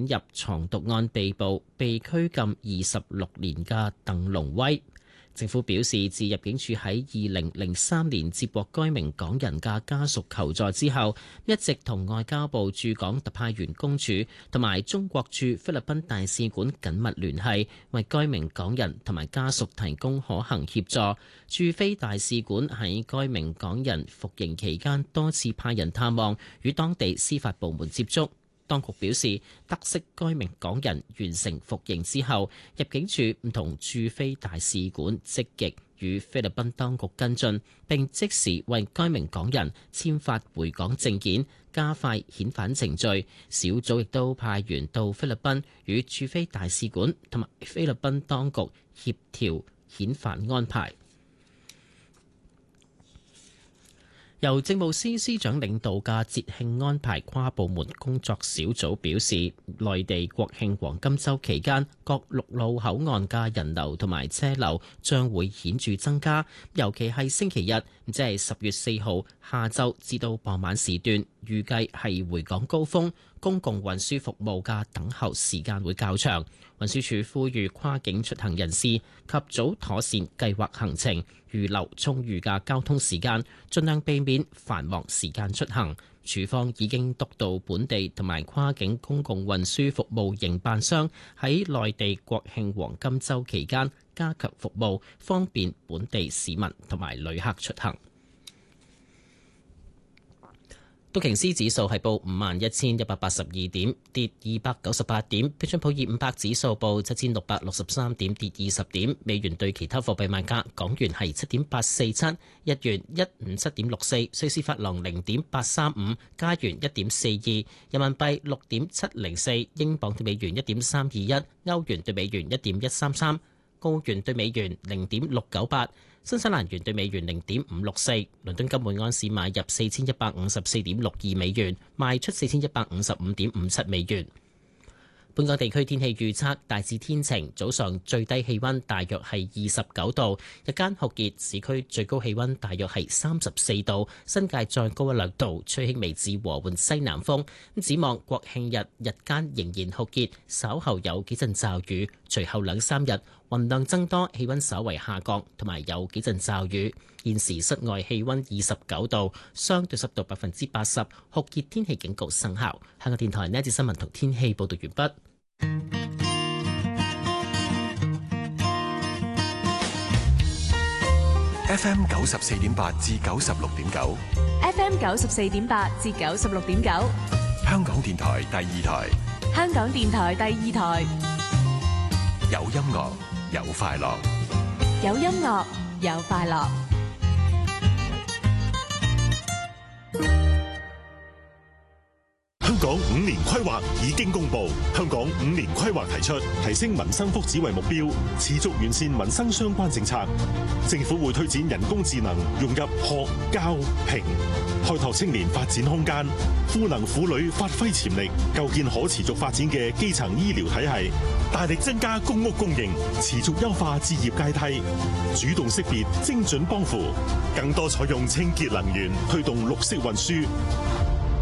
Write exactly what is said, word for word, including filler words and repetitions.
入藏毒案被捕、被拘禁二十六年嘅鄧龍威。政府表示，自入境處喺二零零三年接獲該名港人嘅家屬求助之後，一直同外交部駐港特派員公署同埋中國駐菲律賓大使館緊密聯繫，為該名港人同埋家屬提供可行協助。駐菲大使館喺該名港人服刑期間多次派人探望，與當地司法部門接觸。當局表示，得悉該名港人完成服刑之後，入境處唔同駐菲大使館積極與菲律賓當局跟進，並即時為該名港人簽發回港證件，加快遣返程序。小組亦都派員到菲律賓與駐菲大使館同埋菲律賓當局協調遣返安排。由政務司司長領導嘅節慶安排跨部門工作小組表示，內地國慶黃金週期間，各陸路口岸嘅人流同埋車流將會顯著增加，尤其係星期日，即係十月四號下晝至到傍晚時段，預計係回港高峰，公共運輸服務嘅等候時間會較長。運輸署呼籲跨境出行人士及早妥善計劃行程，預留充裕嘅交通時間，盡量避免繁忙時間出行。署方已經督導本地同埋跨境公共運輸服務營辦商喺內地國慶黃金週期間加強服務，方便本地市民同埋旅客出行。道瓊斯指數係報五萬一千一百八十二點，跌二百九十八點。標準普爾五百指數報七千六百六十三點，跌二十點。美元對其他貨幣賣價：港元係七點八四七，日元一五七點六四，瑞士法郎零點八三五，加元一點四二，人民幣六點七零四，英鎊對美元一點三二一，歐元對美元一點一三三，澳元對美元零點六九八。新西蘭元對美元零點五六四，倫敦金每安士買入四千一百五十四點六二美元，賣出四千一百五十五點五七美元。本港地區天氣預測大致天晴，早上最低氣溫大約係二十九度，日間酷熱，市區最高氣溫大約係三十四度，新界再高一兩度，吹輕微至和緩西南風。咁展望國慶日日間仍然酷熱，稍後有幾陣驟雨，隨後兩三日雲量增多，氣溫稍為下降，同埋有幾陣驟雨。現時室外氣溫二十九度，相對濕度百分之八十，酷熱天氣警告生效。香港電台呢一節新聞同天氣報道完畢。 F M 九十四點八至九十六點九 ，F M 九十四點八至九十六點九， 香港電台第二台， 香港電台第二台， 有音樂有快樂， 有音樂有快樂。 香港五年規劃已經公布，香港五年規劃提出提升民生福祉為目標，持續完善民生相關政策。政府會推展人工智能融入學、教、評，開拓青年發展空間，賦能婦女發揮潛力，構建可持續發展嘅基層醫療體系，大力增加公屋供應，持續優化置業階梯，主動識別精準幫扶，更多採用清潔能源，推動綠色運輸。